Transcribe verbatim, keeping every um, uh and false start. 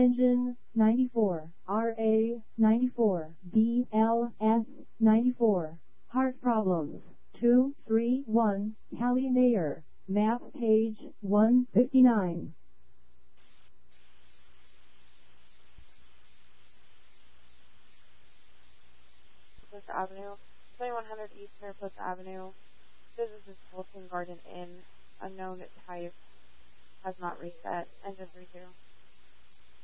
engine, ninety-four, R A, ninety-four, B L S, ninety-four, heart problems, two three one, Hallinair, map page, one fifty-nine. Northwest Avenue, twenty-one hundred East Northwest Avenue. Business is Hilton Garden Inn. Unknown type. Has not reset. Engine three two.